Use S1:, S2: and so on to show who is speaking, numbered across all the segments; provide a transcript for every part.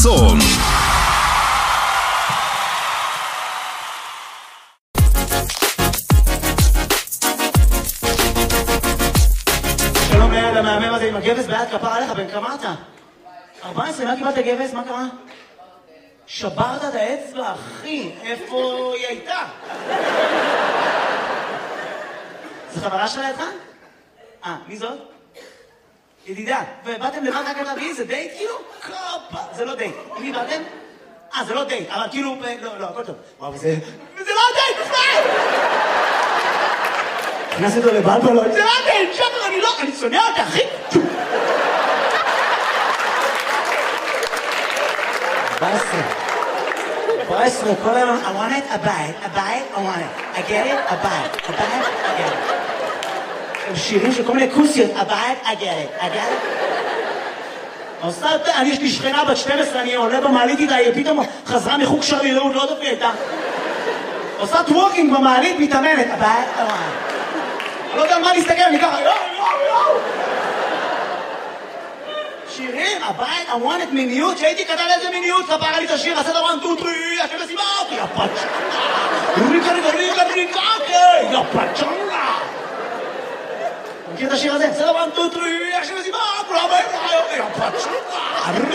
S1: צום.
S2: שלום ליד המהמם הזה עם הגבס ביד, כפר עליך, בן כמה אתה? 14, מה קיבלת גבס? מה קרה? שברת את האצבע, אחי, איפה היא הייתה? זו חברה שלה לידך? מי זאת? ידידה. ובאתם לבד רק להביא, זה דייט כאילו? קופה, זה לא דייט. עם מי באתם? זה לא דייט, אבל כאילו, לא, הכל טוב. וואו, זה לא דייט, בכלל! הכנס אותו לבלבלות, זה לא דייט, שבר, אני שונא אותה, אחי! 14, כל היום, I want it, a bite, I want it. I get it, a bite, I get it. הם שירים של כל מיני כוסיות, a bite, I get it. יש לי שכנה בת 12, אני עולה במעלית איתה, היא פתאום חזרה מחוג שרירות, לא תפי איתה. עושה טוורקינג במעלית, מתאמנת, a bite, I want it. אני לא יודע על מה להסתכל, אני ככה, יואו. שירים, הבית, I want it, מיניות, שהייתי כתב איזה מיניות, ספרה לי את השיר, עשה דבר 1, 2, 3, השם לסיבה, יא פצ'ונגה, ריקה, יא פצ'ונגה. מכיר את השיר הזה? עשה דבר 1, 2, 3, השם לסיבה, כולם באים, יא פצ'ונגה.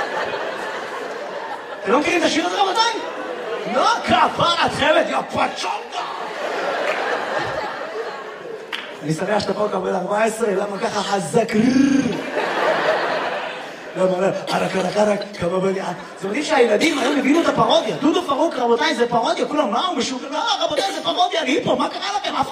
S2: אתם לא מכירים את השיר הזה רבותיי? לא, כפר, את חייבת, יא פצ'ונגה. אני שמח שאתה פה קבל 14, למה ככה חזק? ערק, כמה בגלל. זה מדהים שהילדים היום הבינו את הפרודיה. דודו פרוק, רבותיי, זה פרודיה. כולם, מה הוא משוגע? רבותיי, זה פרודיה, אני פה, מה קרה לכם?